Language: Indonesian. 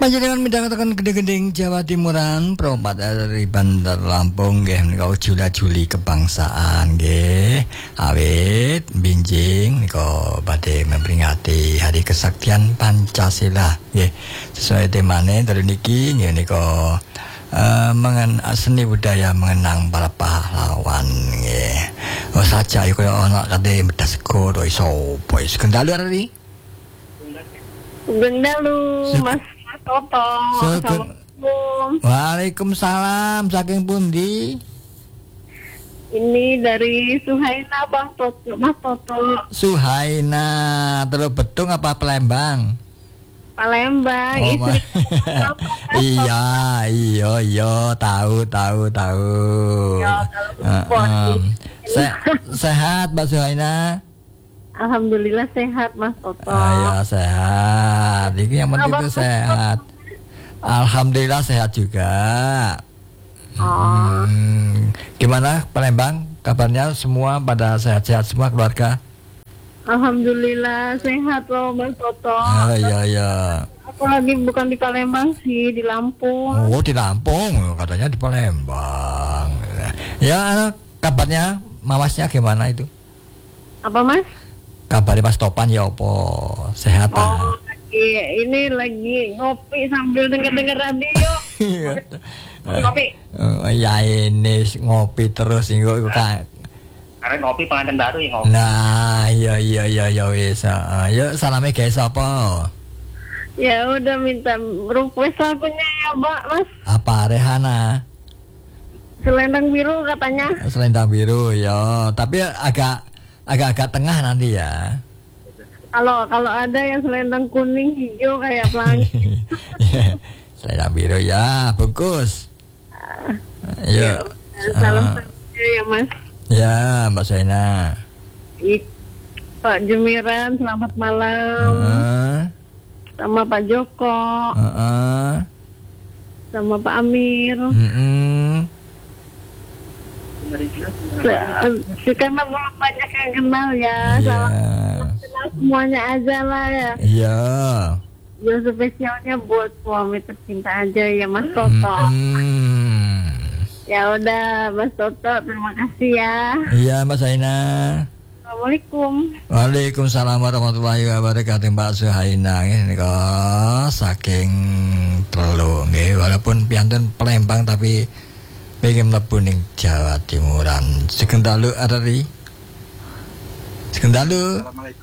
Panjenengan midhangetaken Gedhe-Gendhing Jawa Timuran Propat dari Bandar Lampung nggih menika Juli kebangsaan nggih. Awit binjing nika badhe memperingati Hari Kesaktian Pancasila nggih. Sesuai temane dari niki nggih nika seni budaya mengenang para pahlawan nggih. Oh saja kaya ana kate medas karo iso pois kendalu ari. Bendalu Mas Toto. Assalamualaikum. Waalaikumsalam. Saking pundi? Ini dari Suhaina Bang Toto, Mas Toto. Suhaina, terus Betung apa Palembang? Palembang. Oh, iya, tahu. Sehat Mbak Suhaina? Alhamdulillah sehat Mas Toto. Ya sehat. Ini yang penting itu sehat. Alhamdulillah sehat juga. Gimana Palembang? Kabarnya semua pada sehat-sehat semua keluarga? Alhamdulillah sehat loh Mas Toto. Iya. Aku lagi bukan di Palembang sih, di Lampung. Oh di Lampung, katanya di Palembang. Ya kabarnya Mamasnya gimana itu? Apa Mas? Kabarnya Mas Topan ya apa? Sehat Oh, lagi ngopi sambil denger radio. Ngopi. Ya ini ngopi terus iku kan. Karena ngopi pengantin baru ya ngopi. Nah, iya wis. Yuk salame guys apa? Ya udah minta request lagunya ya, Mbak, Mas. Apa Rehana? Selendang biru katanya. Selendang biru ya, tapi agak tengah nanti ya. Kalau ada yang selendang kuning hijau kayak pelangi. Selendang biru ya, bungkus. Yuk. Salam ya Mas. Ya, Mbak Saina. Pak Jumiran, selamat malam. Sama Pak Joko. Sama Pak Amir. Karena belum banyak yang kenal ya. Salam kenal semuanya aja lah ya. Iya. Yang spesialnya buat suami tercinta aja ya Mas Toto. Ya udah Mas Toto, terima kasih ya. Iya Mbak Saina. Assalamualaikum. Waalaikumsalam warahmatullahi wabarakatuh Mbak Suhaina. Ini kok saking telu nggih, walaupun piantun Palembang tapi pengen mlebu ning Jawa Timuran. Sekendalu arari. Sekendalu. Assalamualaikum.